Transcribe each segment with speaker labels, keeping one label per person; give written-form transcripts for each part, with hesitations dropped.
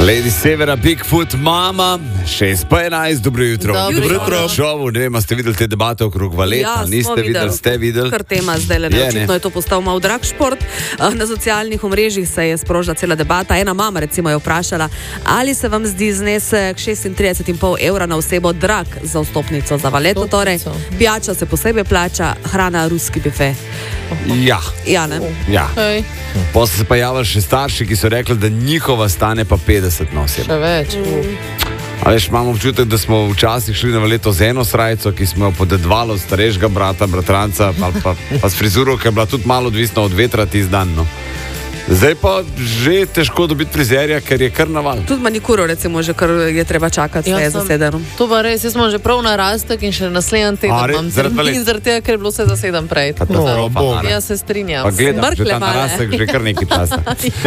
Speaker 1: Lady Severa, Bigfoot, mama, 6:11, dobro jutro.
Speaker 2: Dobro jutro.
Speaker 1: Šovu, ne vem, ste videli te debate okrog valeta,
Speaker 3: Ja,
Speaker 1: niste videli, ste videli?
Speaker 3: Kar tema zdaj le, očitno je to postal malo drag šport. Na socialnih omrežjih se je sprožila cela debata. Ena mama recimo je vprašala, ali se vam zdi znesek 36,5 evra na osebo drag za vstopnico za valeto, torej pijača se posebej plača, hrana ruski bife.
Speaker 1: Ja.
Speaker 3: Ja, ne?
Speaker 1: Ja.
Speaker 2: Hej,
Speaker 1: Potem so se pa javili še starši, ki so rekli, da njihova stane pa 50 na osebo.
Speaker 2: še več.
Speaker 1: A veš, imam občutek, da smo včasih šli na valeto z eno srajco, ki smo jo podedvali od starejšega brata, bratranca, pa s frizuro, ki je bila tudi malo odvisna od vetra tisti dan. No. Zdaj pa že težko dobiti frizerja, ker je kar naval.
Speaker 3: Tudi manikuro recimo že, kar je treba čakati,
Speaker 2: Ja,
Speaker 3: vse je
Speaker 2: sem-
Speaker 3: zasedeno.
Speaker 2: To pa res, jaz smo že prav narastek in še naslednji teden
Speaker 1: A, res?
Speaker 2: imam
Speaker 1: Zaradi
Speaker 2: termin,
Speaker 1: valet?
Speaker 2: zaradi tega, ker je bilo vse zaseden prej.
Speaker 1: Katastrofa, a ne?
Speaker 2: Jaz se strinjam.
Speaker 1: Pa gledam, že
Speaker 3: Smrkle
Speaker 1: ta
Speaker 3: male.
Speaker 1: narastek že kar nekaj časa.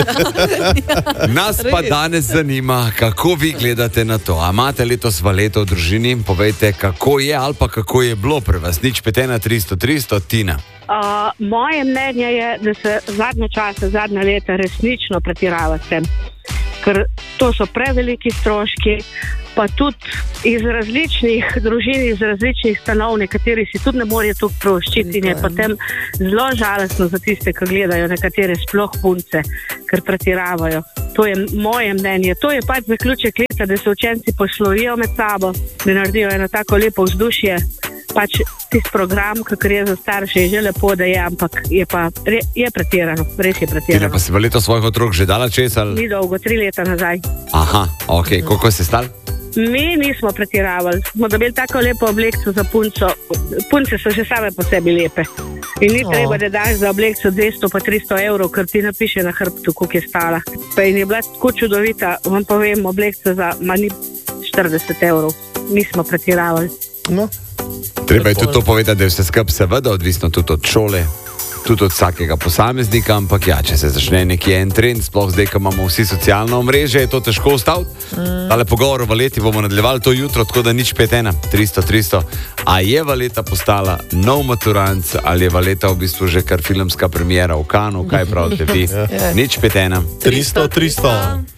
Speaker 1: Nas pa
Speaker 2: Res.
Speaker 1: danes zanima, kako vi gledate na to. A imate letos valeto v družini? Povejte, kako je ali pa kako je bilo pri vas. Nič 51300, Tina.
Speaker 4: Moje mnenje je, da se zadnje čase, zadnja leta resnično pretirava s tem, ker to so preveliki stroški, pa tudi iz različnih družin, iz različnih stanov, nekateri si tudi ne morejo tukaj privoščiti in je potem zelo žalostno za tiste, ki gledajo nekatere sploh punce, ker pretiravajo. To je moje mnenje. To je pač zaključek leta, da se učenci poslovijo med sabo, da naredijo eno tako lepo vzdušje. Pač tisti program, kakor je za starše, je že lepo, da je, ampak je pa je pretirano, res je
Speaker 1: Tina,
Speaker 4: pretirano.
Speaker 1: pa si valeto svojih otrok že dala čez ali?
Speaker 4: Ni dolgo, 3 leta nazaj.
Speaker 1: Aha, ok, koliko ste stali?
Speaker 4: Mi nismo pretiravali, smo dobili tako lepo oblekco za punco. Punce so že same po sebi lepe. In ni treba, da daš za oblekco 200 pa 300 evrov, ker ti napiše na hrbtu, koliko je stala. Pa in je bila tako čudovita, vam povem, oblekca za manj 40 evrov. Nismo pretiravali.
Speaker 5: No,
Speaker 1: Treba je tudi to povedati, da je vse skupaj seveda odvisno tudi od šole, tudi od vsakega posameznika, ampak ja, če se začne nekje en trend, sploh zdaj, ko imamo vsi socialno omrežje, je to težko ustaviti. Tale pogovor o valeti bomo nadaljevali to jutro, tako da nič 51300. A je valeta postala nov maturanc ali je valeta v bistvu že kar filmska premiera v Kanu, kaj pravite vi? Nič 513.
Speaker 5: 300.